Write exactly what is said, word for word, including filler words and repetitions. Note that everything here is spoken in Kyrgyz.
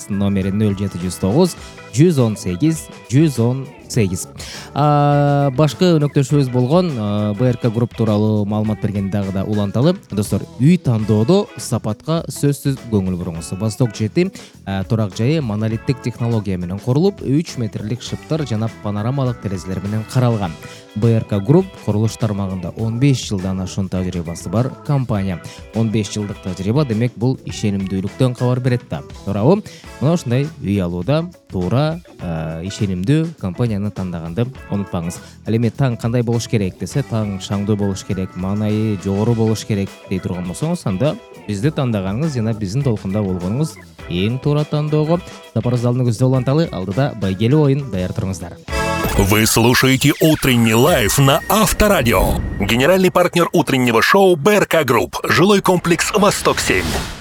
номери нөл жети жүз тогуз жүз он сегиз жүз он сегиз. Башкы өнөктөшүбүз болгон БРК групп тууралуу маалымат бергенди дагы да уланталы. Достор, үй тандоодо сапатка сөзсүз көңүл буруңуз. Восток жети турак жайы монолиттик технология менен курулуп, үч метрлик шыптар жана панорамалык терезелер менен каралган. БРК групп курулуш тармагында он беш жылдан ашуун тажрыйбасы бар компания. он беш жылдык тажрыйба демек бул ишенимдүүлүктөн кабар берет да. Туурабы? Мына ушундай үй алууда туура, ишенимдүү компанияны тандаганды унутпаңыз. Ал эми таң кандай болуш керек десе, таң шаңдуу болуш керек, маанайы жогору болуш керек дей турган болсоңуз, анда бизди тандаганыңыз жана биздин толкунда болгонуңуз эң туура тандоого. Сапар залыңызды уланталы, алдыда байгелүү оюн даяр туруңуздар. Вы слушаете «Утренний лайф» на Авторадио. Генеральный партнер утреннего шоу БРК Групп. Жилой комплекс «Восток-семь».